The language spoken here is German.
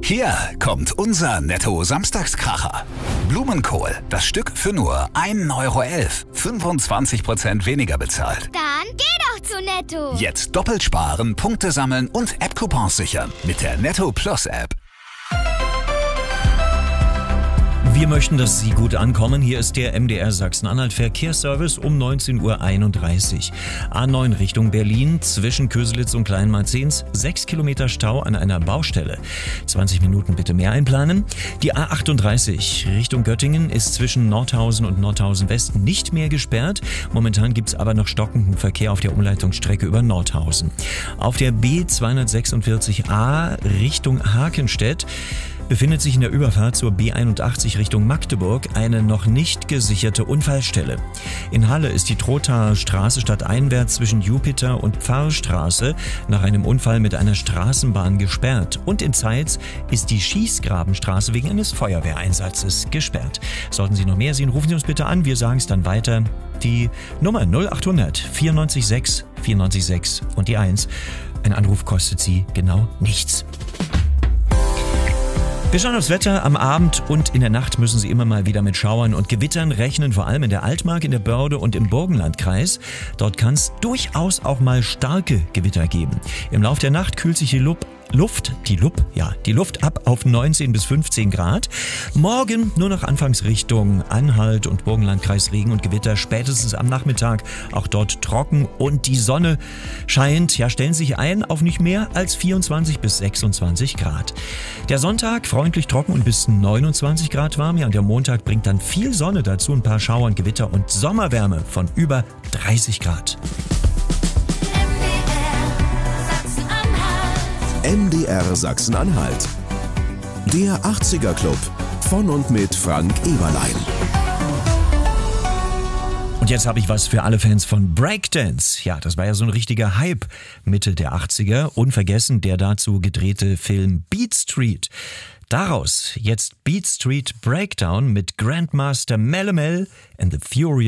Hier kommt unser Netto-Samstagskracher. Blumenkohl, das Stück für nur 1,11 €. 25% weniger bezahlt. Dann geh doch zu Netto. Jetzt doppelt sparen, Punkte sammeln und App-Coupons sichern mit der Netto Plus App. Wir möchten, dass Sie gut ankommen. Hier ist der MDR Sachsen-Anhalt Verkehrsservice um 19:31 Uhr. A9 Richtung Berlin zwischen Köselitz und Kleinmarzens. 6 Kilometer Stau an einer Baustelle. 20 Minuten bitte mehr einplanen. Die A38 Richtung Göttingen ist zwischen Nordhausen und Nordhausen West nicht mehr gesperrt. Momentan gibt es aber noch stockenden Verkehr auf der Umleitungsstrecke über Nordhausen. Auf der B246a Richtung Hakenstedt befindet sich in der Überfahrt zur B81 Richtung Magdeburg eine noch nicht gesicherte Unfallstelle. In Halle ist die Trothaer Straße stadteinwärts zwischen Jupiter und Pfarrstraße nach einem Unfall mit einer Straßenbahn gesperrt. Und in Zeitz ist die Schießgrabenstraße wegen eines Feuerwehreinsatzes gesperrt. Sollten Sie noch mehr sehen, rufen Sie uns bitte an. Wir sagen es dann weiter. Die Nummer 0800 94 6 94 6 und die 1. Ein Anruf kostet Sie genau nichts. Wir schauen aufs Wetter. Am Abend und in der Nacht müssen Sie immer mal wieder mit Schauern und Gewittern rechnen, vor allem in der Altmark, in der Börde und im Burgenlandkreis. Dort kann es durchaus auch mal starke Gewitter geben. Im Laufe der Nacht kühlt sich die Luft ab auf 19 bis 15 Grad. Morgen nur noch Anfangsrichtung Anhalt und Burgenlandkreis Regen und Gewitter, spätestens am Nachmittag auch dort trocken und die Sonne scheint, stellen sich ein auf nicht mehr als 24 bis 26 Grad. Der Sonntag freundlich trocken und bis 29 Grad warm, und der Montag bringt dann viel Sonne dazu, ein paar Schauer und Gewitter und Sommerwärme von über 30 Grad. MDR Sachsen-Anhalt. Der 80er Club von und mit Frank Eberlein. Und jetzt habe ich was für alle Fans von Breakdance. Ja, das war ja so ein richtiger Hype Mitte der 80er. Unvergessen der dazu gedrehte Film Beat Street. Daraus jetzt Beat Street Breakdown mit Grandmaster Melle Mel and the Furious